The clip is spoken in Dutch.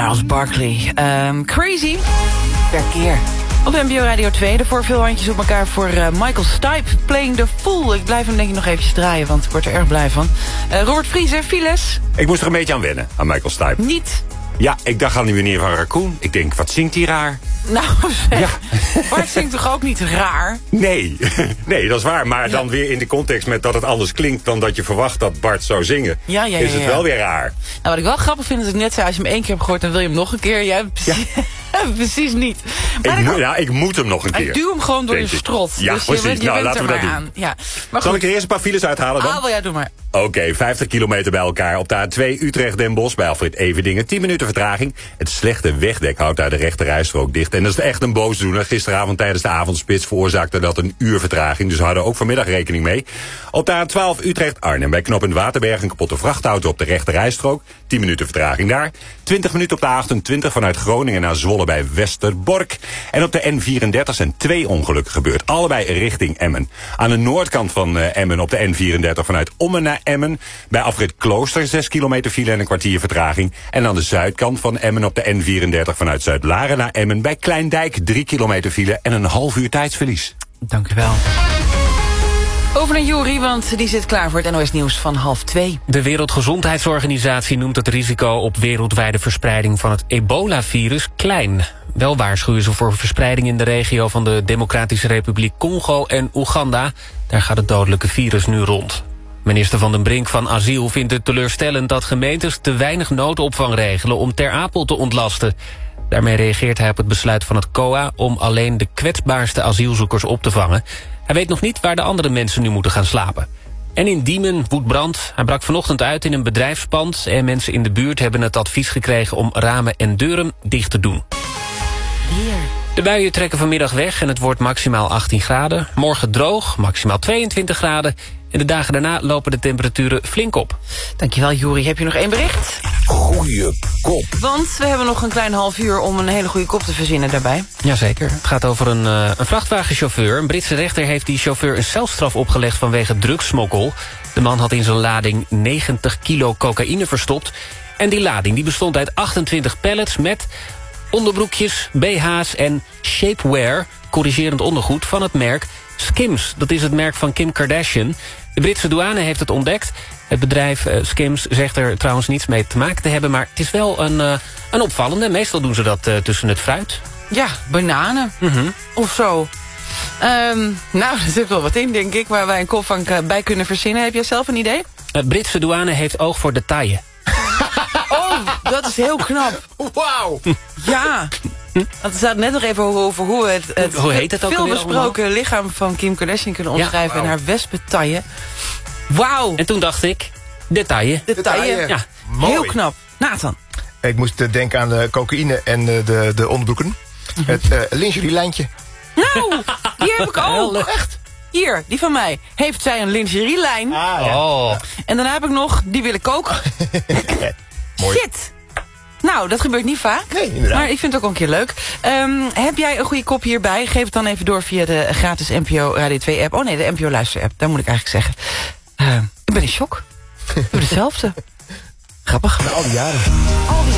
Charles Barkley. Crazy. Per keer. Op NPO Radio 2, er voor veel handjes op elkaar voor Michael Stipe. Playing the Fool. Ik blijf hem denk ik nog eventjes draaien, want ik word er erg blij van. Robert Vriezer, files. Ik moest er een beetje aan wennen, aan Michael Stipe. Niet. Ja, ik dacht aan die meneer van Raccoon. Ik denk, wat zingt hij raar? Nou zeg, Bart zingt toch ook niet raar? Nee, nee, dat is waar. Maar dan weer in de context met dat het anders klinkt dan dat je verwacht dat Bart zou zingen. Is het wel weer raar. Nou, wat ik wel grappig vind is dat ik net zei, als je hem 1 keer hebt gehoord, dan wil je hem nog een keer. Jij precies niet. Maar ik moet hem nog een keer. Ik duw hem gewoon door je strot. Ja, dus precies. Je Laten we dat doen. aan. Ja. Maar zal ik er eerst een paar files uithalen dan? Ja, doe maar. Oké, 50 kilometer bij elkaar. Op de A2 Utrecht-Den Bosch bij Alfred Everdingen. 10 minuten vertraging. Het slechte wegdek houdt daar de rechterrijstrook dicht. En dat is echt een boosdoener. Gisteravond tijdens de avondspits veroorzaakte dat een uur vertraging. Dus we hadden ook vanmiddag rekening mee. Op de A12 Utrecht-Arnhem bij knooppunt Waterberg een kapotte vrachtauto op de rechterrijstrook. 10 minuten vertraging daar. 20 minuten op de A28 vanuit Groningen naar Zwolle bij Westerbork. En op de N34 zijn 2 ongelukken gebeurd. Allebei richting Emmen. Aan de noordkant van Emmen op de N34 vanuit Ommen naar Emmen. Bij afrit Klooster 6 kilometer file en een kwartier vertraging. En aan de zuidkant van Emmen op de N34 vanuit Zuid-Laren naar Emmen. Bij Kleindijk 3 kilometer file en een half uur tijdsverlies. Dank u wel. Over naar Juri, want die zit klaar voor het NOS Nieuws van 1:30. De Wereldgezondheidsorganisatie noemt het risico op wereldwijde verspreiding van het ebola-virus klein. Wel waarschuwen ze voor verspreiding in de regio van de Democratische Republiek Congo en Oeganda. Daar gaat het dodelijke virus nu rond. Minister Van den Brink van Asiel vindt het teleurstellend dat gemeentes te weinig noodopvang regelen om Ter Apel te ontlasten. Daarmee reageert hij op het besluit van het COA om alleen de kwetsbaarste asielzoekers op te vangen. Hij weet nog niet waar de andere mensen nu moeten gaan slapen. En in Diemen woedt brand. Hij brak vanochtend uit in een bedrijfspand en mensen in de buurt hebben het advies gekregen om ramen en deuren dicht te doen. De buien trekken vanmiddag weg en het wordt maximaal 18 graden. Morgen droog, maximaal 22 graden. En de dagen daarna lopen de temperaturen flink op. Dankjewel, Juri. Heb je nog 1 bericht? Goeie kop. Want we hebben nog een klein half uur om een hele goede kop te verzinnen daarbij. Jazeker. Het gaat over een vrachtwagenchauffeur. Een Britse rechter heeft die chauffeur een celstraf opgelegd vanwege drugssmokkel. De man had in zijn lading 90 kilo cocaïne verstopt. En die lading die bestond uit 28 pallets met onderbroekjes, BH's en shapewear, corrigerend ondergoed van het merk Skims. Dat is het merk van Kim Kardashian. De Britse douane heeft het ontdekt. Het bedrijf Skims zegt er trouwens niets mee te maken te hebben, maar het is wel een opvallende. Meestal doen ze dat tussen het fruit. Ja, bananen of zo. Nou, er zit wel wat in, denk ik, waar wij een kop van bij kunnen verzinnen. Heb jij zelf een idee? De Britse douane heeft oog voor detaillen. Oh, dat is heel knap. Wauw. Ja. Want er staat net nog even over hoe het hoe heet het ook veelbesproken lichaam van Kim Kardashian kunnen omschrijven. En haar wespentaille. Wauw. En toen dacht ik, detaillen. Ja, heel knap. Nathan. Ik moest denken aan de cocaïne en de onderbroeken. Het lingerielijntje. Nou, die heb ik ook. Echt? Hier, die van mij. Heeft zij een lingerielijn. Oh. En daarna heb ik nog, die wil ik ook. Mooi. Shit. Nou, dat gebeurt niet vaak. Nee, inderdaad. Maar ik vind het ook wel een keer leuk. Heb jij een goede kop hierbij? Geef het dan even door via de gratis NPO Radio 2 app. Oh nee, de NPO Luister app. Daar moet ik eigenlijk zeggen. Ik ben in shock. Ik doe hetzelfde. Grappig. Na al die jaren.